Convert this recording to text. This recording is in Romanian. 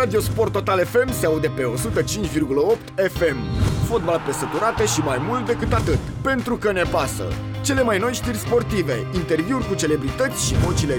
Radio Sport Total FM se aude pe 105,8 FM. Fotbal pe săturate și mai mult decât atât, pentru că ne pasă. Cele mai noi știri sportive, interviuri cu celebrități și vocile